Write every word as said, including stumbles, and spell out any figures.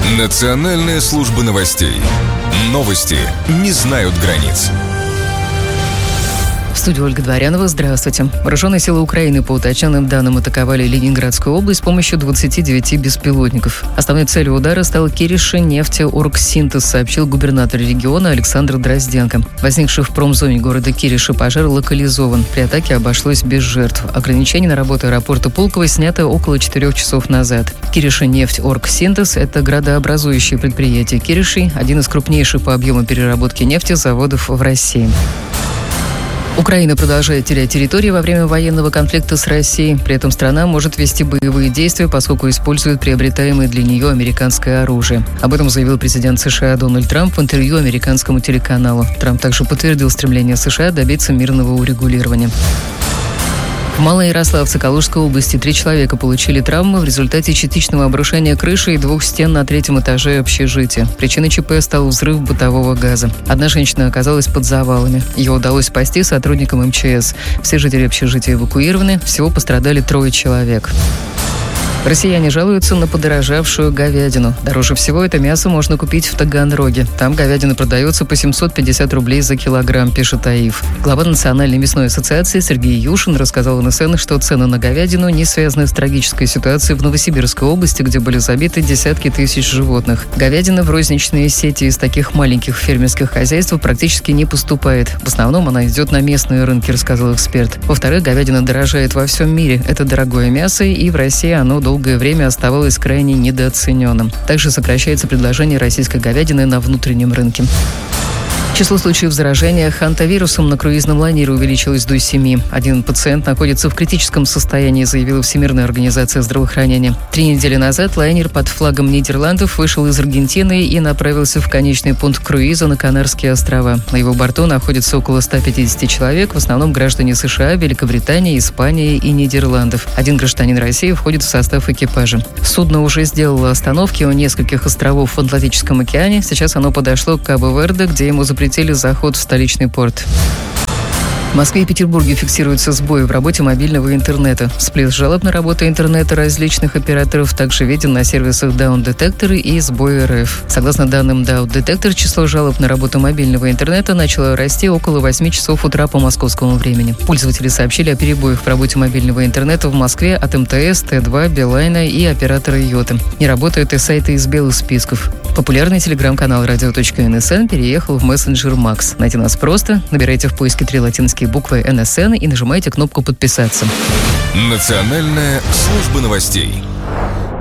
Национальная служба новостей. Новости не знают границ. В студии Ольга Дворянова. Здравствуйте. Вооруженные силы Украины, по уточненным данным, атаковали Ленинградскую область с помощью двадцати девяти беспилотников. Основной целью удара стал Кириши нефтеоргсинтез, сообщил губернатор региона Александр Дрозденко. Возникший в промзоне города Кириши пожар локализован. При атаке обошлось без жертв. Ограничение на работу аэропорта Пулково снято около четырех часов назад. Кириши нефтеоргсинтез – это градообразующее предприятие Кириши, один из крупнейших по объему переработки нефти заводов в России. Украина продолжает терять территории во время военного конфликта с Россией. При этом страна может вести боевые действия, поскольку использует приобретаемое для нее американское оружие. Об этом заявил президент США Дональд Трамп в интервью американскому телеканалу. Трамп также подтвердил стремление США добиться мирного урегулирования. В Малоярославце Калужской области три человека получили травмы в результате частичного обрушения крыши и двух стен на третьем этаже общежития. Причиной ЧП стал взрыв бытового газа. Одна женщина оказалась под завалами. Ее удалось спасти сотрудникам эм че эс. Все жители общежития эвакуированы. Всего пострадали трое человек. Россияне жалуются на подорожавшую говядину. Дороже всего это мясо можно купить в Таганроге. Там говядина продается по семьсот пятьдесят рублей за килограмм, пишет АИФ. Глава Национальной мясной ассоциации Сергей Юшин рассказал эн эс эн, что цены на говядину не связаны с трагической ситуацией в Новосибирской области, где были забиты десятки тысяч животных. Говядина в розничные сети из таких маленьких фермерских хозяйств практически не поступает. В основном она идет на местные рынки, рассказал эксперт. Во-вторых, говядина дорожает во всем мире. Это дорогое мясо, и в России оно долгое время оставалось крайне недооцененным. Также сокращается предложение российской говядины на внутреннем рынке. Число случаев заражения хантавирусом на круизном лайнере увеличилось до семи. Один пациент находится в критическом состоянии, заявила Всемирная организация здравоохранения. Три недели назад лайнер под флагом Нидерландов вышел из Аргентины и направился в конечный пункт круиза на Канарские острова. На его борту находится около ста пятидесяти человек, в основном граждане США, Великобритании, Испании и Нидерландов. Один гражданин России входит в состав экипажа. Судно уже сделало остановки у нескольких островов в Атлантическом океане. Сейчас оно подошло к Кабо-Верде, где ему запретили заход в столичный порт. В Москве и Петербурге фиксируются сбои в работе мобильного интернета. Всплеск жалоб на работу интернета различных операторов также виден на сервисах Down Detector и Сбой эр эф. Согласно данным Down Detector, число жалоб на работу мобильного интернета начало расти около восьми часов утра по московскому времени. Пользователи сообщили о перебоях в работе мобильного интернета в Москве от эм тэ эс, тэ два, Билайна и оператора Йота. Не работают и сайты из белых списков. Популярный телеграм-канал радио точка эн эс эн переехал в мессенджер Макс. Найти нас просто. Набирайте в поиске три латинские буквы эн эс эн и нажимайте кнопку «Подписаться». Национальная служба новостей.